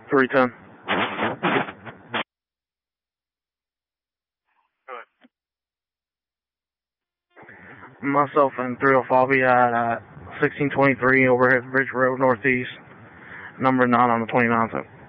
310. Myself and 305, I'll be at 1623 Overhead Bridge Road Northeast, number 9 on the 29th.